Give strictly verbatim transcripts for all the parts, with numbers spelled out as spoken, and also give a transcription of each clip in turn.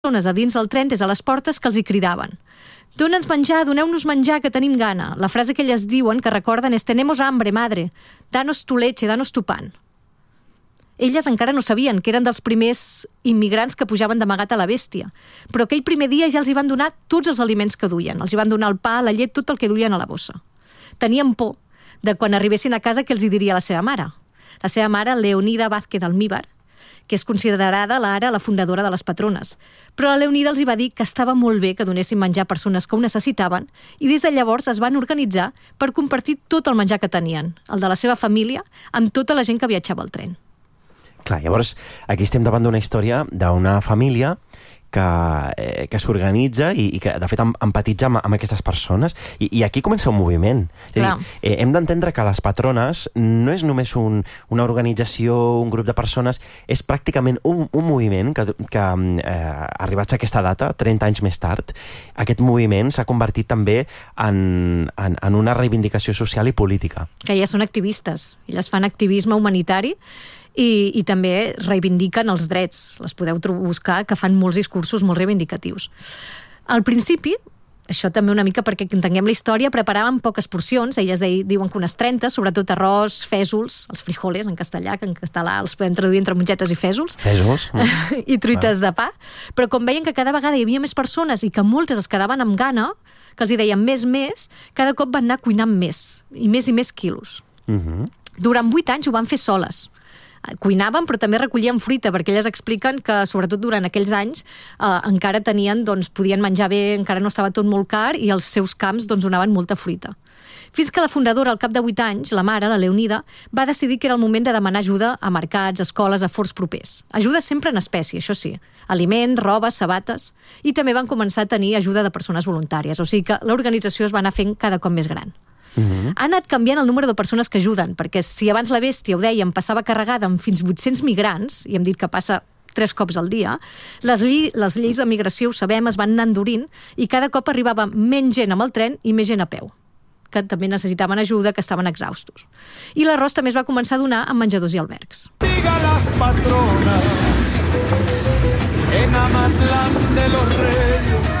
persones a dins del tren des de les portes que els hi cridaven. «Dóna'ns menjar, doneu-nos menjar, que tenim gana». La frase que elles diuen, que recorden, és «Tenemos hambre, madre. Danos tu leche, danos tu pan». Elles encara no sabien que eren dels primers immigrants que pujaven d'amagat a la bèstia, però aquell primer dia ja els hi van donar tots els aliments que duien. Els hi van donar el pa, la llet, tot el que duien a la bossa. Tenien por de quan arribessin a casa què els hi diria la seva mare. La seva mare, Leonida Vázquez Almíbar, que és considerada ara la fundadora de les patrones. Però la Leonida els hi va dir que estava molt bé que donessin menjar a persones que ho necessitaven i des de llavors es van organitzar per compartir tot el menjar que tenien, el de la seva família, amb tota la gent que viatjava al tren. Clar, llavors, aquí estem davant d'una història d'una família que, eh, que s'organitza i, i que, de fet, empatitza amb, amb aquestes persones. I, I aquí comença un moviment. És a dir, eh, hem d'entendre que les patrones no és només un, una organització, un grup de persones, és pràcticament un, un moviment que, que eh, arribats a aquesta data, trenta anys més tard, aquest moviment s'ha convertit també en, en, en una reivindicació social i política. Que elles són activistes. Elles fan activisme humanitari I, i també reivindiquen els drets. Les podeu buscar, que fan molts discursos molt reivindicatius. Al principi, això també una mica perquè entenguem la història, preparaven poques porcions, elles diuen que unes trenta, sobretot arròs, fèsols, els frijoles en castellà, que en català els podem traduir entre mongetes i fèsols. Fèsols? I truites de pa. Però com veien que cada vegada hi havia més persones i que moltes es quedaven amb gana, que els hi deien més, més, cada cop van anar cuinant més, i més i més quilos. Uh-huh. Durant vuit anys ho van fer soles. Cuinaven, però també recollien fruita, perquè elles expliquen que, sobretot durant aquells anys, eh, encara tenien, doncs, podien menjar bé, encara no estava tot molt car, i els seus camps, doncs, donaven molta fruita. Fins que la fundadora, al cap de vuit anys, la mare, la Leonida, va decidir que era el moment de demanar ajuda a mercats, escoles, a forts propers. Ajuda sempre en espècie, això sí. Aliments, roba, sabates... I també van començar a tenir ajuda de persones voluntàries, o sigui que l'organització es va anar fent cada cop més gran. Uh-huh. Ha anat canviant el número de persones que ajuden, perquè si abans la bèstia, ho dèiem, passava carregada amb fins vuit-cents migrants, i hem dit que passa tres cops al dia, les, lli les lleis de migració, ho sabem, es van anar endurint, i cada cop arribava menys gent amb el tren i més gent a peu, que també necessitaven ajuda, que estaven exhaustos. I l'arròs també es va començar a donar en menjadors i albergs. Diga las patronas en Amatlán de los Reyes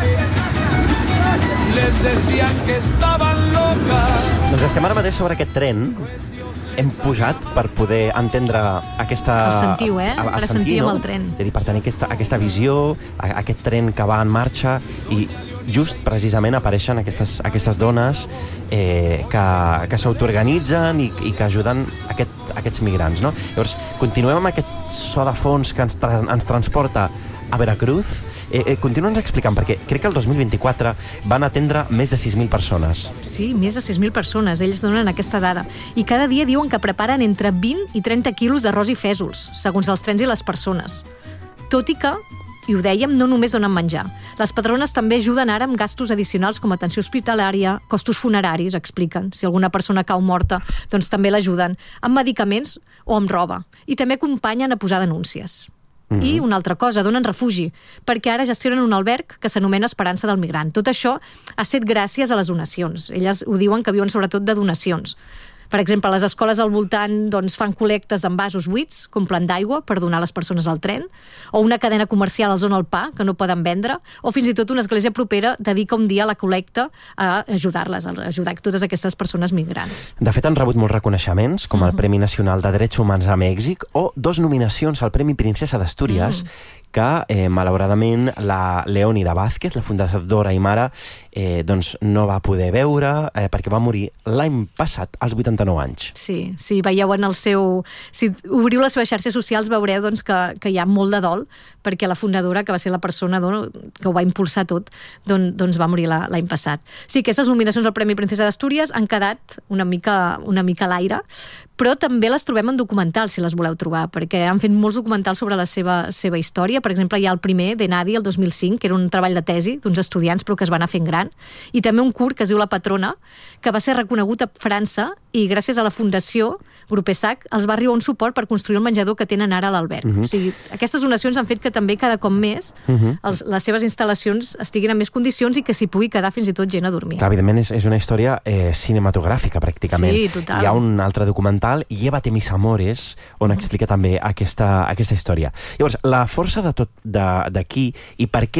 les decían que estaban locas. Doncs estem ara mateix sobre aquest tren. Hem pujat per poder entendre aquesta... El sentiu, eh? El, per el sentir no? amb el tren. És a dir, per tenir aquesta, aquesta visió, aquest tren que va en marxa, i just precisament apareixen aquestes, aquestes dones eh, que, que s'autoorganitzen i, i que ajuden aquest, aquests migrants, no? Llavors, continuem amb aquest so de fons que ens, tra ens transporta a Veracruz. Eh, eh, Continua'ns explicant, perquè crec que el dos mil vint-i-quatre van atendre més de sis mil persones. Sí, més de sis mil persones, ells donen aquesta dada. I cada dia diuen que preparen entre vint i trenta quilos d'arròs i fèsols, segons els trens i les persones. Tot i que, i ho dèiem, no només donen menjar. Les patrones també ajuden ara amb gastos addicionals com atenció hospitalària, costos funeraris, expliquen. Si alguna persona cau morta, doncs també l'ajuden, amb medicaments o amb roba. I també acompanyen a posar denúncies. Mm-hmm. I una altra cosa, donen refugi, perquè ara gestionen un alberg que s'anomena Esperança del Migrant. Tot això ha estat gràcies a les donacions. Elles ho diuen que viuen sobretot de donacions. Per exemple, les escoles al voltant doncs, fan col·lectes d'envasos buits, com plant d'aigua, per donar a les persones al tren, o una cadena comercial els dona el pa, que no poden vendre, o fins i tot una església propera dedica un dia a la col·lecta a ajudar-les, a ajudar totes aquestes persones migrants. De fet, han rebut molts reconeixements, com el Premi Nacional de Drets Humans a Mèxic, o dos nominacions al Premi Princesa d'Astúries, mm. que, eh, malauradament, la Leonida Vázquez, la fundadora i mare, eh, doncs no va poder veure eh, perquè va morir l'any passat, als vuitanta-nou anys. Sí, sí, veieu en el seu... Si obriu les seves xarxes socials veureu doncs, que, que hi ha molt de dol, perquè la fundadora, que va ser la persona doncs, que ho va impulsar tot, doncs, doncs va morir l'any passat. Sí, aquestes nominacions al Premi Princesa d'Astúries han quedat una mica, una mica a l'aire, però també les trobem en documentals, si les voleu trobar, perquè han fet molts documentals sobre la seva, seva història. Per exemple, hi ha el primer, de Nadie, el dos mil cinc, que era un treball de tesi d'uns estudiants, però que es va anar fent gran, i també un curt que es diu La Patrona, que va ser reconegut a França, i gràcies a la Fundació Grupesac els va arribar un suport per construir el menjador que tenen ara a l'alberg. Uh-huh. O sigui, aquestes donacions han fet que també cada cop més uh-huh. els, les seves instal·lacions estiguin en més condicions i que s'hi pugui quedar fins i tot gent a dormir. Clar, evidentment és, és una història eh, cinematogràfica, pràcticament. Sí, total. Hi ha un altre documental documental Llévate mis amores, on explica també aquesta, aquesta història. Llavors, la força de tot d'aquí i per què